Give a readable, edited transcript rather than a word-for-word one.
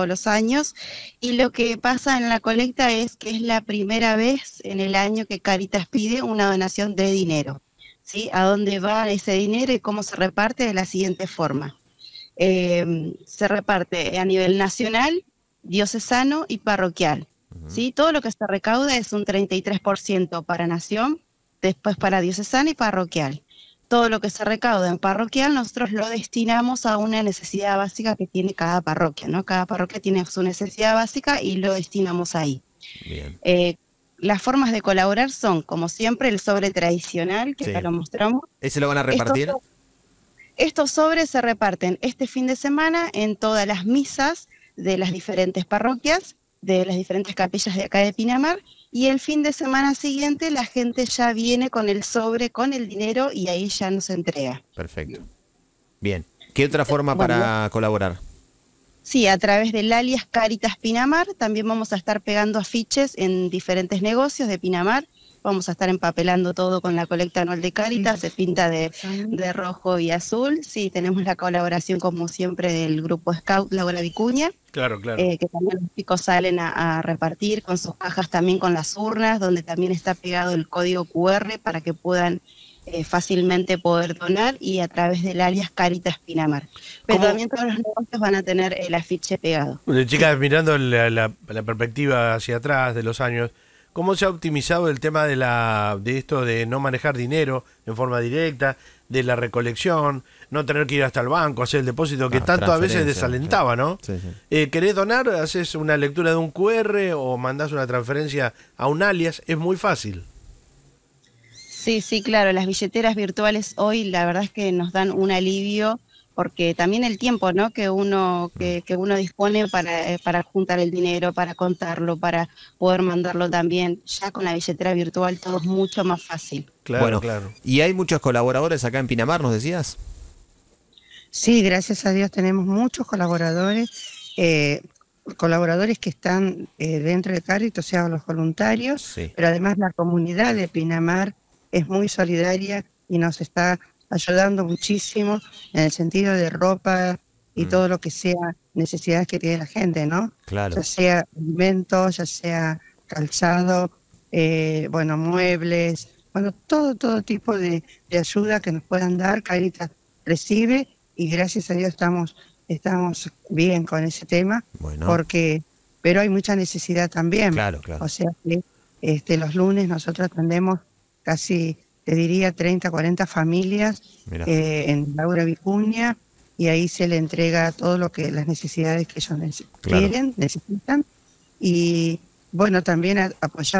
todos los años. Y lo que pasa en la colecta es que es la primera vez en el año que Cáritas pide una donación de dinero. ¿Sí? ¿A dónde va ese dinero y cómo se reparte? De la siguiente forma. Se reparte a nivel nacional, diocesano y parroquial. ¿Sí? Todo lo que se recauda es un 33% para nación, después para diocesano y parroquial. Todo lo que se recauda en parroquial nosotros lo destinamos a una necesidad básica que tiene cada parroquia, ¿no? Cada parroquia tiene su necesidad básica y lo destinamos ahí. Bien. Las formas de colaborar son, como siempre, el sobre tradicional, que Sí. acá lo mostramos. ¿Ese lo van a Estos, repartir? estos sobres se reparten este fin de semana en todas las misas de las diferentes parroquias, de las diferentes capillas de acá de Pinamar, y el fin de semana siguiente la gente ya viene con el sobre, con el dinero, y ahí ya nos entrega. Perfecto. Bien. ¿Qué otra forma Bueno, para colaborar? sí, a través del alias Cáritas Pinamar también vamos a estar pegando afiches en diferentes negocios de Pinamar. Vamos a estar empapelando todo con la colecta anual de Cáritas, se pinta de rojo y azul. Sí, tenemos la colaboración como siempre del grupo Scout Laura Vicuña, Claro, claro. que también los chicos salen a repartir con sus cajas también con las urnas, donde también está pegado el código QR para que puedan fácilmente poder donar, y a través del alias Cáritas Pinamar. Pero ¿Cómo? también todos los negocios van a tener el afiche pegado. Chicas, mirando la perspectiva hacia atrás de los años, ¿cómo se ha optimizado el tema de esto de no manejar dinero en forma directa, de la recolección, no tener que ir hasta el banco, hacer el depósito, que tanto a veces Transferencia, desalentaba, ¿no? sí, sí. ¿Querés donar? Haces una lectura de un QR o mandás una transferencia a un alias, es muy fácil. Sí, sí, claro, las billeteras virtuales hoy la verdad es que nos dan un alivio, porque también el tiempo, ¿no? que uno dispone para juntar el dinero, para contarlo, para poder mandarlo también, ya con la billetera virtual todo es mucho más fácil. Claro, Bueno, claro. ¿y hay muchos colaboradores acá en Pinamar, nos decías? Sí, gracias a Dios tenemos muchos colaboradores que están dentro de Cáritas, o sea, los voluntarios, Sí. pero además la comunidad de Pinamar es muy solidaria y nos está ayudando muchísimo en el sentido de ropa y todo lo que sea necesidades que tiene la gente, ¿no? Claro. Ya sea alimentos, ya sea calzado, bueno, muebles, bueno, todo tipo de ayuda que nos puedan dar, Cáritas recibe, y gracias a Dios estamos bien con ese tema, Bueno. pero hay mucha necesidad también. Claro, claro. O sea que los lunes nosotros atendemos casi, te diría, 30, 40 familias Mirá. en Laura Vicuña, y ahí se le entrega todo lo que las necesidades que ellos Claro. necesitan. Y bueno, también apoyamos